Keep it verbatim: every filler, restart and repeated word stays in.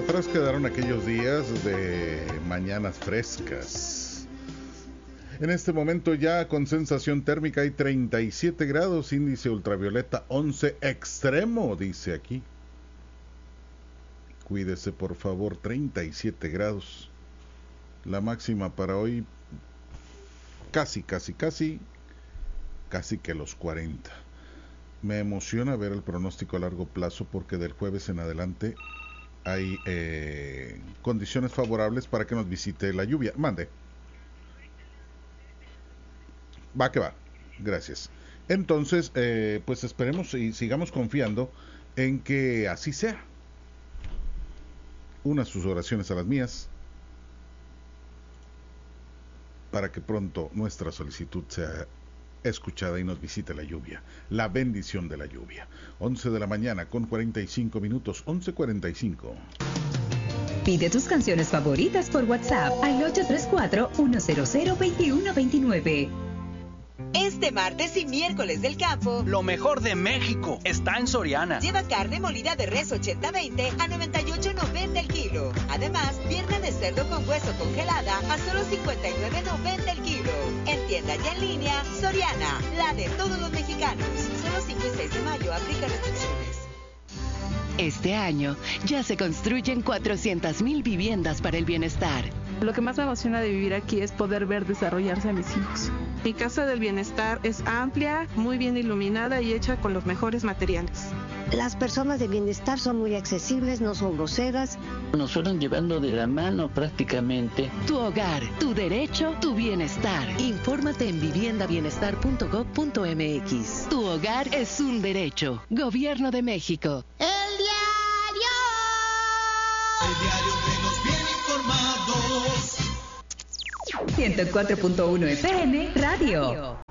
Atrás quedaron aquellos días de mañanas frescas. En este momento ya con sensación térmica hay treinta y siete grados, índice ultravioleta once extremo, dice aquí. Cuídese por favor, treinta y siete grados. La máxima para hoy casi, casi, casi, casi que los cuarenta. Me emociona ver el pronóstico a largo plazo porque del jueves en adelante hay eh, condiciones favorables para que nos visite la lluvia. Mande. Va que va. Gracias. Entonces, eh, pues esperemos y sigamos confiando en que así sea. Una sus oraciones a las mías para que pronto nuestra solicitud sea escuchada y nos visite la lluvia, la bendición de la lluvia. once de la mañana con cuarenta y cinco minutos, once cuarenta y cinco. Pide tus canciones favoritas por WhatsApp al ocho tres cuatro, uno cero cero, dos uno dos nueve. Este martes y miércoles del campo, lo mejor de México está en Soriana. Lleva carne molida de res ochenta veinte a noventa y ocho noventa el kilo. Además, pierna de cerdo con hueso congelada a solo cincuenta y nueve noventa el kilo. En tienda y en línea, Soriana, la de todos los mexicanos. Solo cinco y seis de mayo, aplica restricciones. Este año ya se construyen cuatrocientas mil viviendas para el bienestar. Lo que más me emociona de vivir aquí es poder ver desarrollarse a mis hijos. Mi Casa del Bienestar es amplia, muy bien iluminada y hecha con los mejores materiales. Las personas de bienestar son muy accesibles, no son groseras. Nos fueron llevando de la mano prácticamente. Tu hogar, tu derecho, tu bienestar. Infórmate en vivienda bienestar punto gob punto eme equis. Tu hogar es un derecho. Gobierno de México. El diario. El diario que nos viene informados. ciento cuatro punto uno F M Radio.